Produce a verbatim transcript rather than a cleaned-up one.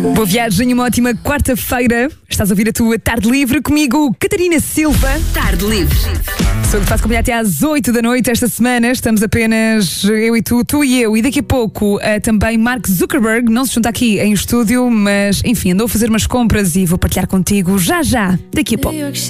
Boa viagem, uma ótima quarta-feira. Estás a ouvir a tua Tarde Livre comigo, Catarina Silva. Tarde Livre. Sou eu que faço companhia até às oito da noite esta semana. Estamos apenas eu e tu, tu e eu. E daqui a pouco uh, também Mark Zuckerberg. Não se junta aqui em estúdio, mas enfim, andou a fazer umas compras e vou partilhar contigo já já, daqui a pouco.